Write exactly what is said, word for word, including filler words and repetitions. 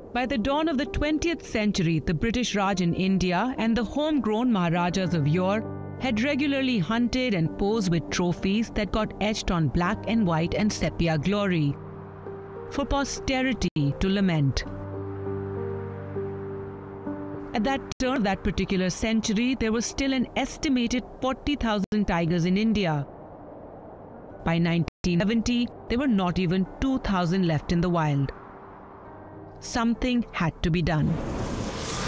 By the dawn of the twentieth century, the British Raj in India and the homegrown Maharajas of yore had regularly hunted and posed with trophies that got etched on black and white and sepia glory, for posterity to lament. At that turn of that particular century, there was still an estimated forty thousand tigers in India. By nineteen seventy, there were not even two thousand left in the wild. Something had to be done.